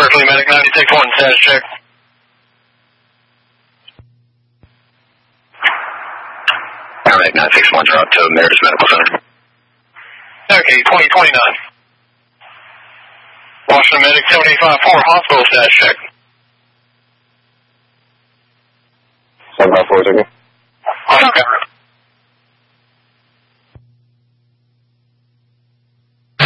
Berkeley Medic 96-1, status check. Alright, 961, you're out to Meredith Medical Center. Okay, 2029. Washington Medic 7854, hospital status check. 754, okay. Okay.